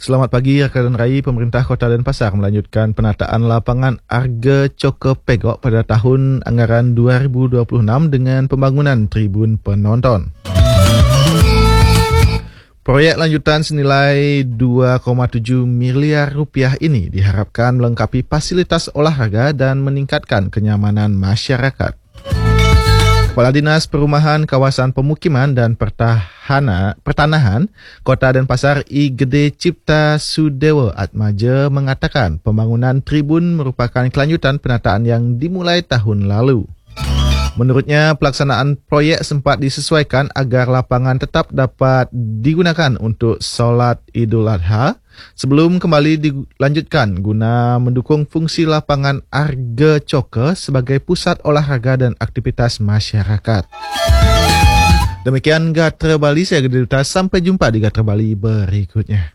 Selamat pagi, rekan Rai. Pemerintah Kota Denpasar melanjutkan penataan lapangan Arga Coker Pegok pada tahun anggaran 2026 dengan pembangunan tribun penonton. Proyek lanjutan senilai 2,7 miliar rupiah ini diharapkan melengkapi fasilitas olahraga dan meningkatkan kenyamanan masyarakat. Kepala Dinas Perumahan Kawasan Pemukiman dan Pertanahan Kota Denpasar I Gede Cipta Sudewo Atmaja mengatakan pembangunan tribun merupakan kelanjutan penataan yang dimulai tahun lalu. Menurutnya, pelaksanaan proyek sempat disesuaikan agar lapangan tetap dapat digunakan untuk solat Idul Adha sebelum kembali dilanjutkan guna mendukung fungsi lapangan Arga Coker sebagai pusat olahraga dan aktivitas masyarakat. Demikian Gatra Bali, saya Gede Duta. Sampai jumpa di Gatra Bali berikutnya.